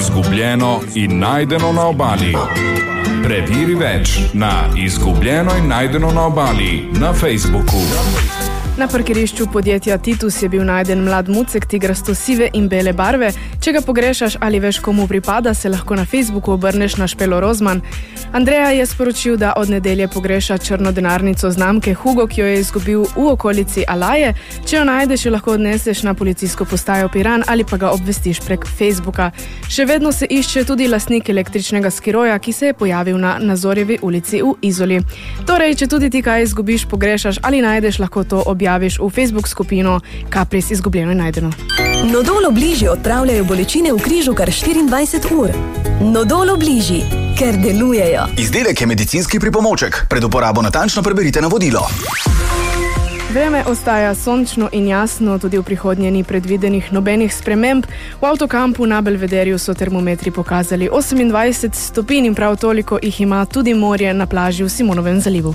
izgubljeno in najdeno na obali. Preveri več na Izgubljeno in najdeno na obali na Facebooku. Na parkirišču podjetja Titus je bil najden mlad mucek tigrasto sive in bele barve. Če ga pogrešaš ali veš, komu pripada, se lahko na Facebooku obrneš na Špelo Rozman. Andreja je sporočil, da od nedelje pogreša črno denarnico znamke Hugo, ki jo je izgubil v okolici Alaje. Če jo najdeš, jo lahko odneseš na policijsko postajo Piran ali pa ga obvestiš prek Facebooka. Še vedno se išče tudi lastnik električnega skiroja, ki se je pojavil na Nazorjevi ulici v Izoli. Torej, če tudi ti kaj izgubiš, pogrešaš ali najdeš, lahko to objaviš v Facebook skupino Kapris Izgubljeno in najdeno. Nodolo bližji odpravljajo bolečine v križu kar 24 ur. Nodolo bližji, ker delujejo. Izdelek je medicinski pripomoček. Pred uporabo natančno preberite navodilo. Vreme ostaja sončno in jasno, tudi v prihodnje ni predvidenih nobenih sprememb. V avtokampu na Belvederju so termometri pokazali 28 stopinj in prav toliko jih ima tudi morje na plaži v Simonovem zalivu.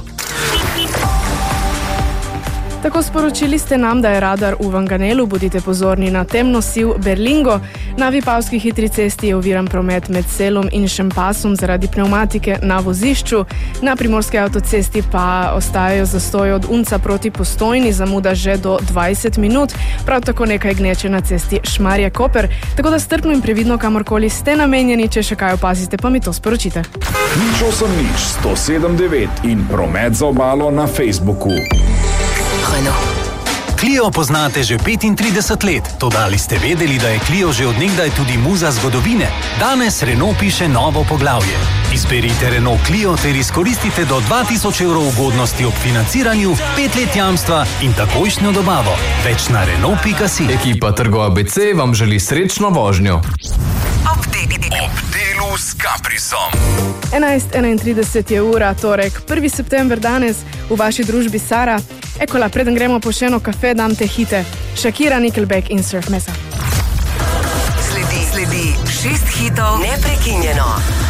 Tako sporočili ste nam, da je radar v Vanganelu, bodite pozorni na temno siv Berlingo. Na Vipavski hitri cesti je oviran promet med Selom in Šempasom zaradi pneumatike na vozišču. Na Primorski avtocesti pa ostajajo zastoji od Unca proti Postojni, zamuda že do 20 minut. Prav tako nekaj gneče na cesti Šmarje-Koper, tako da strpno in previdno kamorkoli ste namenjeni, če še kaj opazite, pa mi to sporočite. 8-107-9 in promet za obalo na Facebooku. Clio poznate že 35 let, toda ali ste vedeli, da je Clio že od nekdaj tudi muza zgodovine? Danes Renault piše novo poglavje. Izberite Renault Clio ter izkoristite do 2000 evrov ugodnosti ob financiranju, 5 let jamstva in takojšnjo dobavo. Več na Renault.si. Ekipa Trgo ABC vam želi srečno vožnjo. Ob delu s Kaprisom. 11:31 je ura, torek, 1. september danes, v vaši družbi Sara. Ekola, preden gremo po še eno kafe, dam te hite. Shakira, Nickelback in Surf Mesa. Sledi 6 hitov neprekinjeno.